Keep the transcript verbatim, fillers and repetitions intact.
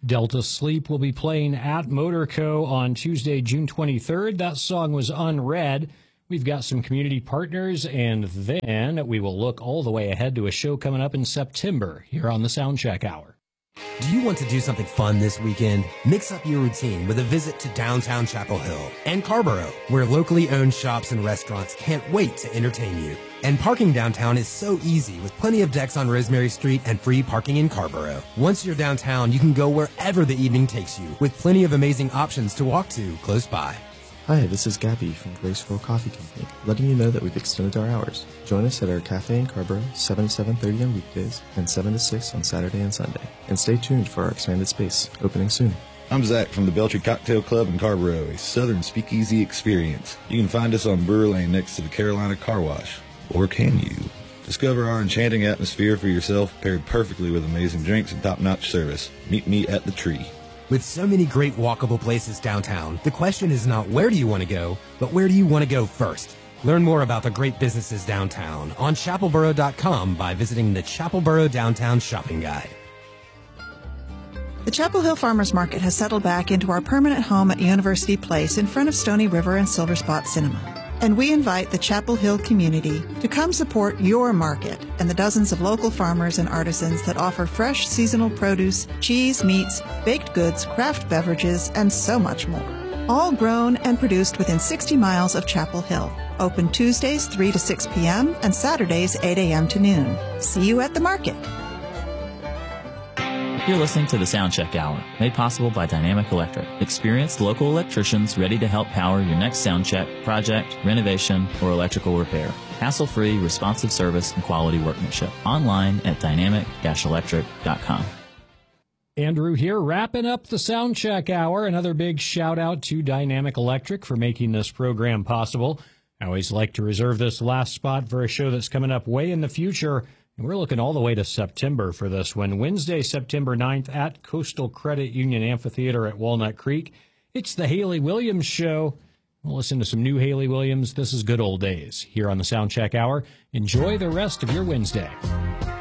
Delta Sleep will be playing at Motorco on Tuesday, June twenty-third. That song was Unread. We've got some community partners, and then we will look all the way ahead to a show coming up in September here on the Soundcheck Hour. Do you want to do something fun this weekend? Mix up your routine with a visit to downtown Chapel Hill and Carborough, where locally owned shops and restaurants can't wait to entertain you. And parking downtown is so easy with plenty of decks on Rosemary Street and free parking in Carborough. Once you're downtown, you can go wherever the evening takes you with plenty of amazing options to walk to close by. Hi, this is Gabby from Graceful Coffee Company, letting you know that we've extended our hours. Join us at our cafe in Carborough, seven to seven thirty on weekdays and seven to six on Saturday and Sunday. And stay tuned for our expanded space, opening soon. I'm Zach from the Beltry Cocktail Club in Carborough, a southern speakeasy experience. You can find us on Brewer Lane next to the Carolina Car Wash. Or can you? Discover our enchanting atmosphere for yourself, paired perfectly with amazing drinks and top-notch service. Meet me at the Tree. With so many great walkable places downtown, the question is not where do you want to go, but where do you want to go first? Learn more about the great businesses downtown on chapelboro dot com by visiting the Chapelboro Downtown Shopping Guide. The Chapel Hill Farmers Market has settled back into our permanent home at University Place in front of Stony River and Silver Spot Cinema. And we invite the Chapel Hill community to come support your market and the dozens of local farmers and artisans that offer fresh seasonal produce, cheese, meats, baked goods, craft beverages, and so much more. All grown and produced within sixty miles of Chapel Hill. Open Tuesdays three to six p.m. and Saturdays eight a.m. to noon. See you at the market. You're listening to the Soundcheck Hour, made possible by Dynamic Electric. Experienced local electricians ready to help power your next soundcheck, project, renovation, or electrical repair. Hassle-free, responsive service, and quality workmanship. Online at dynamic dash electric dot com. Andrew here, wrapping up the Soundcheck Hour. Another big shout-out to Dynamic Electric for making this program possible. I always like to reserve this last spot for a show that's coming up way in the future. And we're looking all the way to September for this one. Wednesday, September ninth at Coastal Credit Union Amphitheater at Walnut Creek. It's the Hayley Williams Show. We'll listen to some new Hayley Williams. This is Good Old Days here on the Soundcheck Hour. Enjoy the rest of your Wednesday.